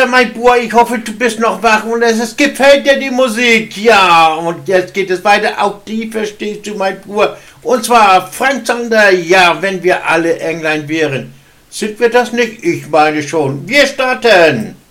mein Bub, ich hoffe, du bist noch wach und es gefällt dir die Musik. Ja, und jetzt geht es weiter. Auch die verstehst du, mein Bub. Und zwar Frank Zander, ja, wenn wir alle Englein wären. Sind wir das nicht? Ich meine schon. Wir starten.